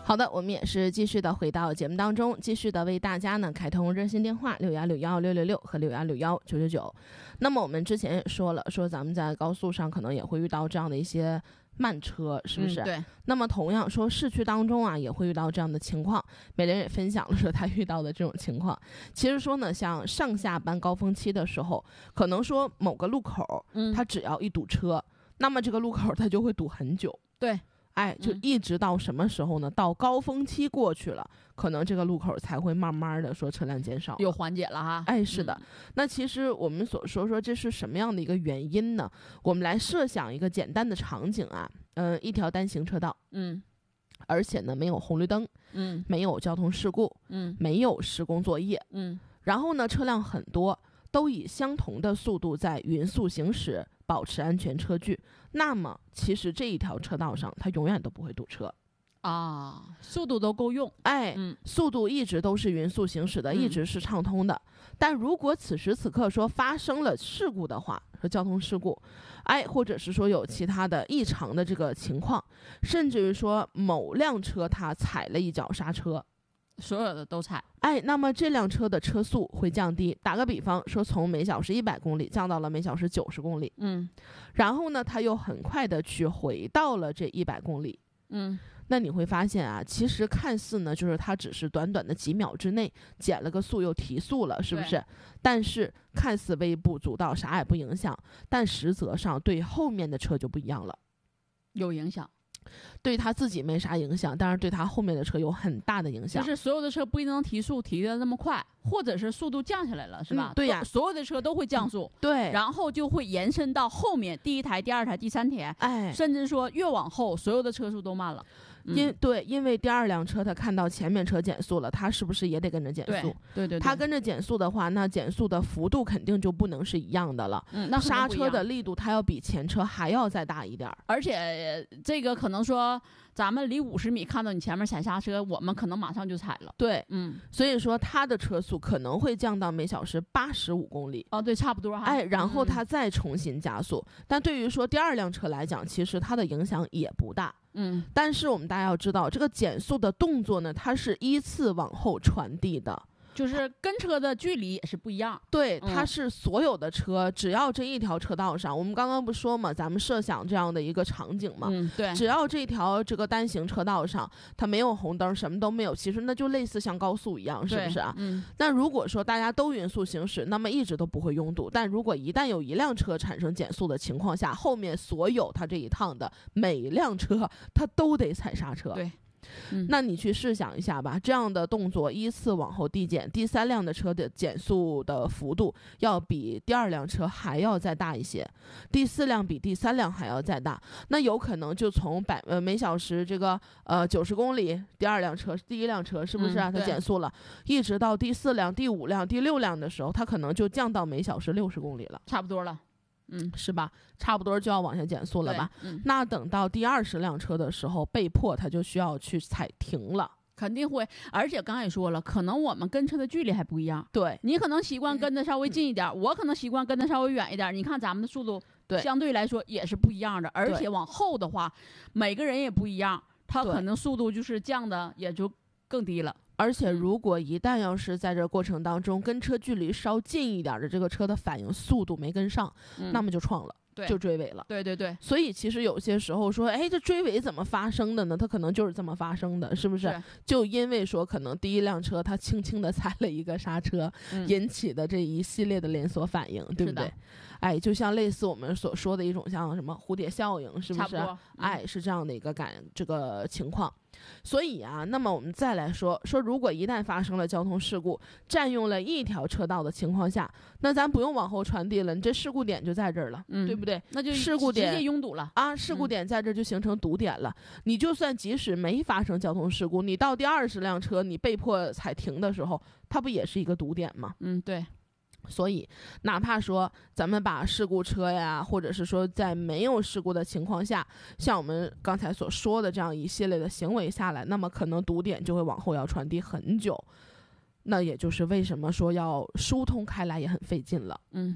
好的，我们也是继续的回到节目当中，继续的为大家呢开通热线电话616166和61619999。那么我们之前也说了，说咱们在高速上可能也会遇到这样的一些慢车，是不是？ 对。 那么同样说市区当中啊，也会遇到这样的情况。美玲也分享了说她遇到的这种情况。其实说呢，像上下班高峰期的时候，可能说某个路口，它只要一堵车，那么这个路口它就会堵很久。 对。 就一直到什么时候呢？到高峰期过去了，可能这个路口才会慢慢的说车辆减少， 有缓解了哈。 是的。那其实我们所说这是什么样的一个原因呢？我们来设想一个简单的场景啊，一条单行车道，而且呢没有红绿灯，没有交通事故，没有施工作业，然后呢车辆很多，都以相同的速度在匀速行驶，保持安全车距，那么其实这一条车道上它永远都不会堵车啊，速度都够用， 速度一直都是匀速行驶的，一直是畅通的。但如果此时此刻说发生了事故的话，说交通事故，或者是说有其他的异常的这个情况，甚至于说某辆车它踩了一脚刹车， 所有的都踩， 那么这辆车的车速会降低，打个比方说从每小时100公里降到了每小时90公里，然后呢它又很快的去回到了这100公里，那你会发现啊，其实看似呢就是它只是短短的几秒之内减了个速又提速了，是不是？但是看似微不足道，啥也不影响，但实则上对后面的车就不一样了， 有影响。 对他自己没啥影响，但是对他后面的车有很大的影响。 就是所有的车不一定能提速提得那么快，或者是速度降下来了，是吧？ 对呀， 所有的车都会降速， 对， 然后就会延伸到后面第一台、第二台、第三台，甚至说越往后，所有的车速都慢了。 因为第二辆车他看到前面车减速了，他是不是也得跟着减速？ 对， 他跟着减速的话，那减速的幅度肯定就不能是一样的了。 那刹车的力度它要比前车还要再大一点， 而且这个可能说咱们离50米看到你前面踩刹车，我们可能马上就踩了。 对，所以说它的车速可能会降到每小时85公里。 对，差不多哈。 然后它再重新加速。但对于说第二辆车来讲，其实它的影响也不大。但是我们大家要知道，这个减速的动作呢，它是依次往后传递的。 就是跟车的距离也是不一样， 对，它是所有的车，只要这一条车道上，我们刚刚不说嘛，咱们设想这样的一个场景嘛， 对， 只要这条这个单行车道上它没有红灯，什么都没有，其实那就类似像高速一样，是不是啊？那如果说大家都匀速行驶，那么一直都不会拥堵，但如果一旦有一辆车产生减速的情况下，后面所有它这一趟的每一辆车它都得踩刹车。 对。 那你去试想一下吧，这样的动作依次往后递减，第三辆的车的减速的幅度要比第二辆车还要再大一些，第四辆比第三辆还要再大，那有可能就从每小时这个90公里，第一辆车是不是它减速了，一直到第4辆、第5辆、第6辆的时候，它可能就降到每小时60公里了， 差不多了。 是吧？差不多就要往下减速了吧？那等到第20辆车的时候，被迫他就需要去踩停了， 肯定会。而且刚才也说了，可能我们跟车的距离还不一样。 对， 你可能习惯跟得稍微近一点，我可能习惯跟得稍微远一点。你看咱们的速度，相对来说也是不一样的。而且往后的话，每个人也不一样，他可能速度就是降的也就更低了。 而且如果一旦要是在这过程当中跟车距离稍近一点的这个车的反应速度没跟上，那么就撞了，就追尾了。 对。 所以其实有些时候说，这追尾怎么发生的呢？它可能就是这么发生的，是不是？就因为说可能第一辆车它轻轻的踩了一个刹车，引起的这一系列的连锁反应，对不对？就像类似我们所说的一种像什么蝴蝶效应，是不是？是这样的一个这个情况。所以啊，那么我们再来说，如果一旦发生了交通事故，占用了一条车道的情况下，那咱不用往后传递了，你这事故点就在这儿了，对不对？ 那就事故点直接拥堵了啊，事故点在这儿就形成堵点了。你就算即使没发生交通事故，你到第20辆车你被迫踩停的时候，它不也是一个堵点吗？ 对。 所以哪怕说咱们把事故车呀，或者是说在没有事故的情况下，像我们刚才所说的这样一系列的行为下来，那么可能堵点就会往后要传递很久，那也就是为什么说要疏通开来也很费劲了。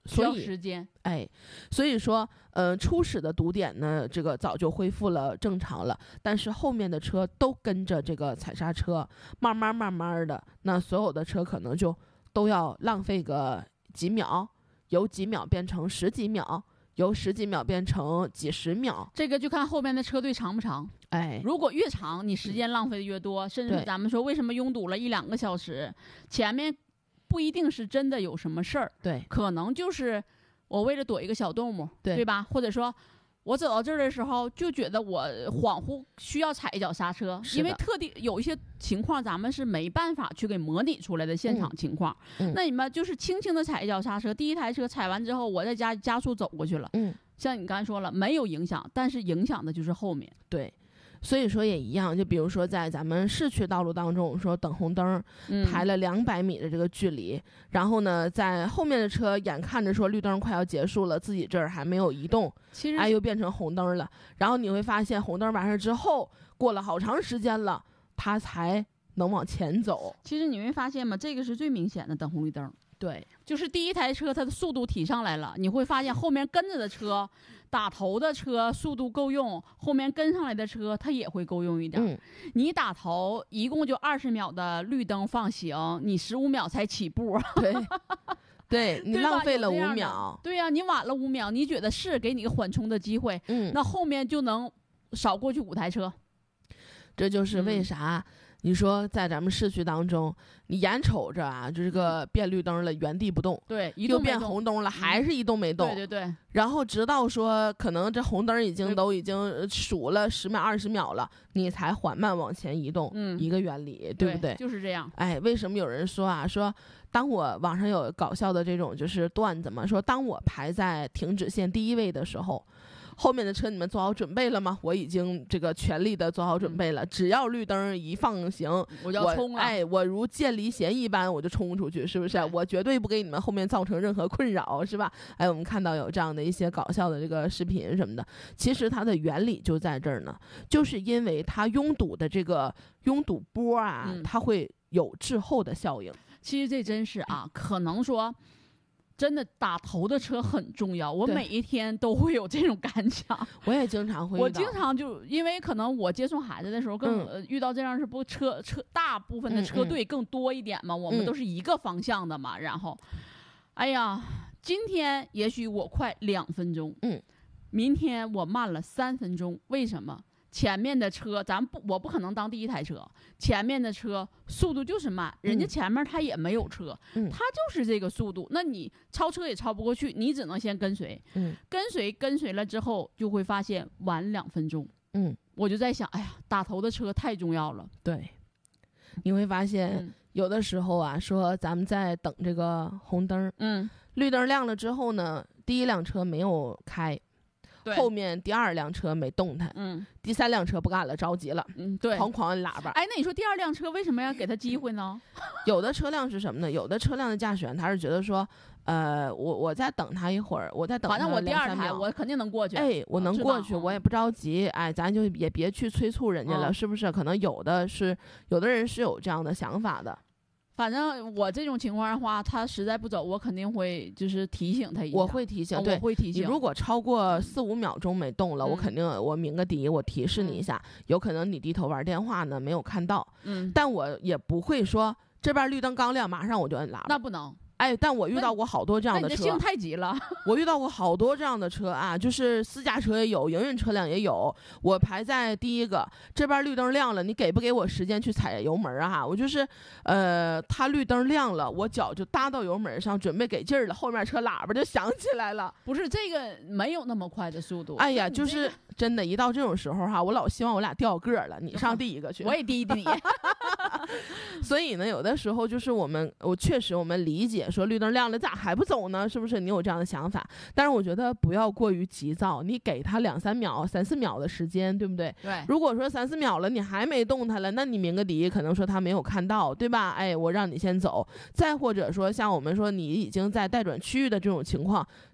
需要时间。 所以说初始的堵点呢，这个早就恢复了正常了，但是后面的车都跟着这个踩刹车，慢慢的，那所有的车可能就都要浪费个几秒，由几秒变成10几秒，由10几秒变成几十秒， 这个就看后面的车队长不长。如果越长，你时间浪费的越多，甚至咱们说为什么拥堵了1-2个小时，前面不一定是真的有什么事儿，可能就是我为了躲一个小动物，对吧？或者说我走到这儿的时候就觉得我恍惚需要踩一脚刹车，因为特地有一些情况咱们是没办法去给模拟出来的现场情况，那你们就是轻轻的踩一脚刹车，第一台车踩完之后我再加速走过去了，像你刚才说了没有影响，但是影响的就是后面。 所以说也一样，就比如说在咱们市区道路当中，说等红灯，排了200米的这个距离，然后呢，在后面的车眼看着说绿灯快要结束了，自己这儿还没有移动， 其实又变成红灯了，然后你会发现红灯完事之后，过了好长时间了，它才能往前走。 其实你会发现吗？这个是最明显的等红绿灯。就是第一台车它的速度提上来了，你会发现后面跟着的车，打头的车速度够用，后面跟上来的车它也会够用一点。你打头一共就20秒的绿灯放行，你15秒才起步。 对你浪费了5秒。 对呀，你晚了5秒，你觉得是给你个缓冲的机会，那后面就能少过去5台车。 这就是为啥你说在咱们市区当中，你眼瞅着啊，就这个变绿灯了，原地不动，又变红灯了，还是一动没动，然后直到说可能这红灯都已经数了10秒20秒了，你才缓慢往前移动，一个原理，对不对？ 就是这样。 为什么有人说啊，说当我网上有搞笑的这种就是段子嘛，说当我排在停止线第1位的时候，后面的车你们做好准备了吗？我已经这个全力的做好准备了，只要绿灯一放行， 我就要冲了。 我如箭离弦一般，我就冲出去，是不是？我绝对不给你们后面造成任何困扰，是吧？我们看到有这样的一些搞笑的这个视频什么的，其实它的原理就在这儿呢，就是因为它拥堵的这个拥堵波啊，它会有滞后的效应。 其实这真是啊，可能说真的打头的车很重要，我每一天都会有这种感想。 我也经常会遇到， 我经常就因为可能我接送孩子的时候更遇到这样是不车大部分的车队更多一点嘛，我们都是一个方向的嘛，然后哎呀，今天也许我快2分钟，明天我慢了3分钟，为什么？前面的车我不可能当第一台车，前面的车速度就是慢，人家前面他也没有车，他就是这个速度，那你超车也超不过去，你只能先跟随，跟随了之后就会发现晚2分钟，我就在想，哎呀，打头的车太重要了。 对，你会发现有的时候啊，说咱们在等这个红灯，绿灯亮了之后呢，第一辆车没有开，后面第2辆车没动弹，第3辆车不干了，着急了，哐哐按喇叭。 那你说第2辆车为什么要给他机会呢？ 有的车辆是什么呢？有的车辆的驾驶员他是觉得说，我再等他一会儿，我再等他2-3秒， 反正我第2台我肯定能过去， 我能过去，我也不着急，咱就也别去催促人家了，是不是？可能有的人是有这样的想法的。 反正我这种情况的话，他实在不走，我肯定会就是提醒他一下。 我会提醒，对， 我会提醒。 你如果超过4-5秒钟没动了，我肯定我鸣个笛，我提示你一下。有可能你低头玩电话呢，没有看到。但我也不会说这边绿灯刚亮，马上我就摁喇叭。 那不能。 但我遇到过好多这样的车， 你的性太急了。 我遇到过好多这样的车啊，就是私家车也有，营运车辆也有。我排在第1个，这边绿灯亮了，你给不给我时间去踩油门啊？我就是，他绿灯亮了，我脚就搭到油门上，准备给劲儿了，后面车喇叭就响起来了。 不是这个没有那么快的速度。 哎呀，就是真的，一到这种时候哈，我老希望我俩掉个了，你上第1个去， 我也第1你。 所以呢，有的时候就是确实我们理解说绿灯亮了咋还不走呢？是不是你有这样的想法？但是我觉得不要过于急躁，你给他2-3秒、3-4秒的时间，对不对？ 对。 如果说3-4秒了，你还没动弹了，那你鸣个笛，可能说他没有看到，对吧？我让你先走。再或者说像我们说你已经在待转区域的这种情况，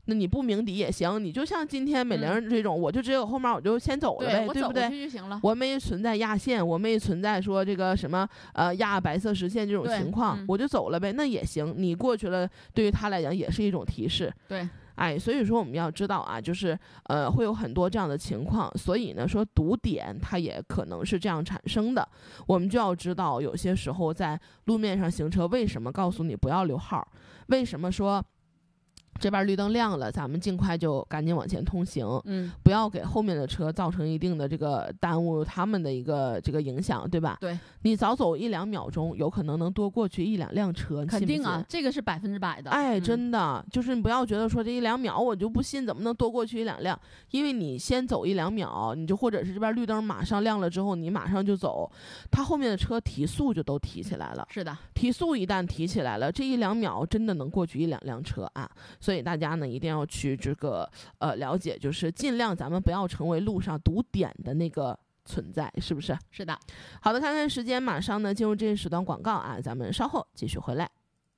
那你不鸣笛也行，你就像今天美玲这种，我就只有后面我就先走了呗，对不对？我没存在压线，我没存在说这个什么压白色实线这种情况，我就走了呗，那也行。你过去了，对于他来讲也是一种提示。 对。 所以说我们要知道啊，就是会有很多这样的情况，所以呢说堵点它也可能是这样产生的。我们就要知道有些时候在路面上行车，为什么告诉你不要留号？为什么说这边绿灯亮了，咱们尽快就赶紧往前通行，不要给后面的车造成一定的这个耽误他们的一个这个影响，对吧？ 对， 你早走1-2秒钟，有可能能多过去1-2辆车， 肯定啊，这个是100%的。 真的，就是你不要觉得说这1-2秒我就不信怎么能多过去1-2辆，因为你先走1-2秒，你就或者是这边绿灯马上亮了之后，你马上就走，他后面的车提速就都提起来了。 是的， 提速一旦提起来了，这1-2秒真的能过去1-2辆车啊。所以大家呢一定要去这个了解，就是尽量咱们不要成为路上堵点的那个存在，是不是？ 是的。 好的，看看时间，马上呢进入这一时段广告啊，咱们稍后继续回来。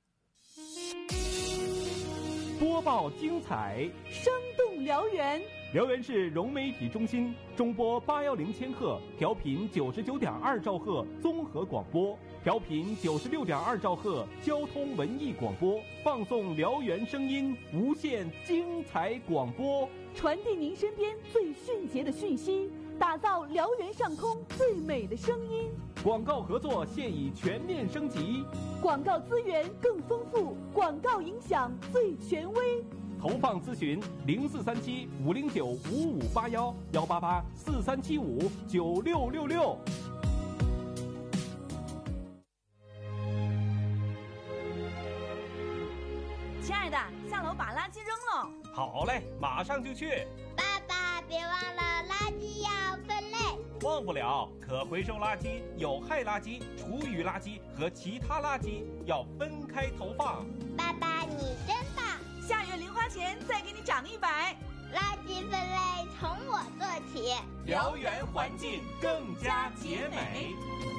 播报精彩， 生动辽源。 辽源市融媒体中心中波810千赫，调频99.2兆赫综合广播，调频96.2兆赫交通文艺广播，放送辽源声音，无限精彩广播， 传递您身边最迅捷的讯息，打造辽源上空最美的声音。 广告合作现已全面升级， 广告资源更丰富，广告影响最权威。 投放咨询0437-509-5581，188-4375-9666。 亲爱的，下楼把垃圾扔了。 好嘞，马上就去。 爸爸，别忘了垃圾要分类。 忘不了，可回收垃圾、有害垃圾、厨余垃圾和其他垃圾要分开投放。 爸爸，你真棒！ 下月零花钱再给你涨100。 垃圾分类从我做起， 辽源环境更加洁美。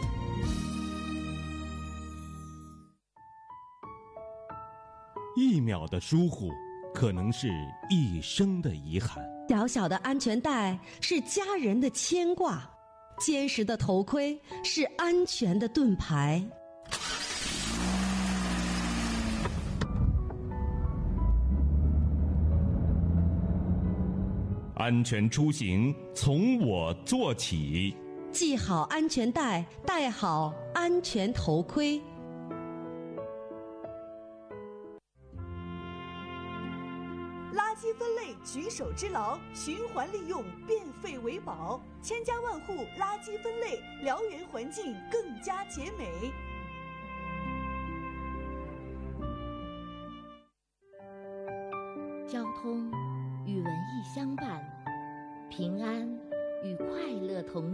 1秒的疏忽，可能是一生的遗憾。 小小的安全带是家人的牵挂，坚实的头盔是安全的盾牌。 安全出行从我做起， 系好安全带，戴好安全头盔。 垃圾分类举手之劳，循环利用，变废为宝，千家万户垃圾分类，辽源环境更加洁美。 交通与文艺相伴，平安与快乐同